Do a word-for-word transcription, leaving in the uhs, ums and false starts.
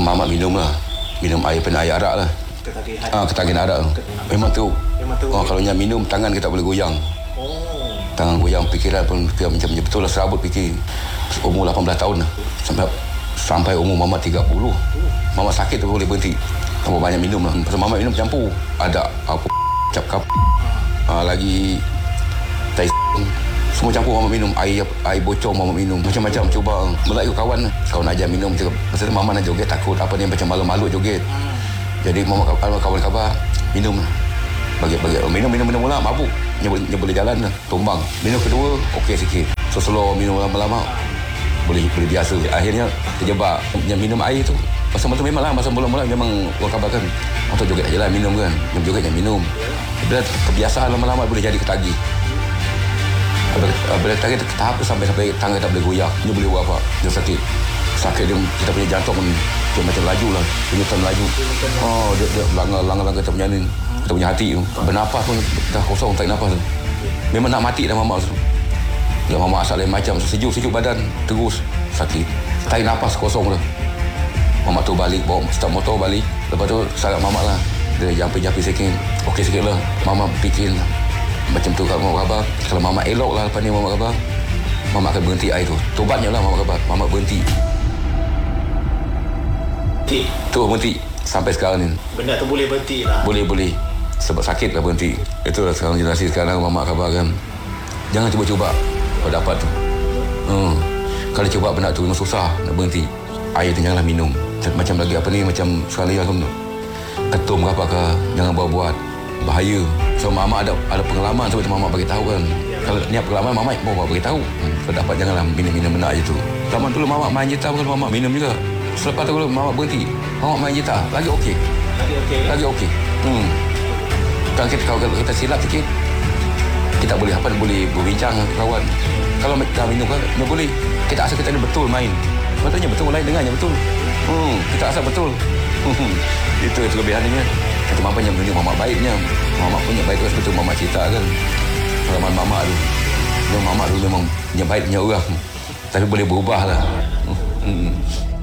Mamat minum lah. Minum air pernah air arak lah. Ketagihan. Ah, ketagihan arak tu. Memang teruk. Memang teruk. Oh, kalau nya minum tangan kita tak boleh goyang. Oh. Tangan goyang, fikiran pun fikir macam betul lah serabut fikir. Umur lapan belas tahun lah. Sampai sampai umur Mamat tiga puluh. Mamat sakit tu boleh berhenti. Tambah banyak minum lah. Pasal Mamat minum campur. Ada apa cap kap. Ah, lagi tai semua campur Mamat minum. Air air bocor Mamat minum. Macam-macam cuba. Melayu kawan kawan ajar minum cakap. Pasal Mamat nak joget takut apa ni macam malu-malu joget. Jadi Mamat kawan khabar minum lah. Bagi-bagi minum minum minum mula mabuk. Dia boleh, dia boleh jalan dah. Tumbang. Minum kedua okey sikit. So slow minum lama-lama boleh boleh biasa. Akhirnya terjebak yang minum air tu. Pasal masa memanglah masa mula-mula memang orang khabarkan atau joget aja lah minum kan. Yang joget yang minum. Bila kebiasaan lama-lama boleh jadi ketagih. Bila ketagih tu tahap tu sampai sampai tangan tak boleh goyah. Dia boleh buat apa? Dia sakit. Sakit dia kita punya jantung dia macam laju lah. Denyutan laju. Oh dia dia langgar-langgar kita punya ni. Kita punya hati tu. Bernafas pun dah kosong tak nafas tu. Memang nak mati dah Mamat tu. Ya Mamat asal lain macam sejuk-sejuk badan terus sakit. Tarik nafas kosong dah. Mamat tu balik bawa start motor balik. Lepas tu sarat Mamat lah. Dia jampi-jampi sikit. Okey sikit lah. Mamat fikir macam tu kat Mamat khabar. Kalau Mamat elok lah lepas ni Mamat khabar. Mamat akan berhenti air tu. Tobatnya lah Mamat khabar. Mamat berhenti. Berhenti? Tu berhenti. Sampai sekarang ni. Benda tu boleh berhenti lah. Boleh-boleh. Sebab sakit lah berhenti. Itulah sekarang generasi sekarang Mamat khabar kan. Jangan cuba-cuba kalau dapat tu. Hmm. Kalau cuba benda tu memang susah nak berhenti. Air tu janganlah minum. Macam lagi apa ni macam sekali lah ketum ke apa ke jangan buat-buat. Bahaya. So Mamat ada ada pengalaman sebab tu Mamat bagi tahu kan. Kalau niat pengalaman Mamat bawa bagi tahu. Hmm. Kalau dapat janganlah minum-minum benda je tu. Zaman dulu Mamat main gitar bukan Mamat minum juga. Selepas tu kalau Mamat berhenti, Mamat main gitar lagi okey. Lagi okey. Lagi okey. Hmm. Kalau kita kalau kita silap sikit kita boleh apa boleh berbincang dengan kawan. Kalau dah minum kan, dia boleh. Kita rasa kita ni betul main. Patutnya betul lain dengannya betul. Hmm, kita rasa betul. Itu itu kelebihannya. Kita mampu yang menunjuk Mamat baiknya. Mamat punya baik tu betul Mamat cerita kan. Pengalaman Mamat tu. Dia Mamat tu memang yang baiknya orang. Tapi boleh berubah lah. Hmm.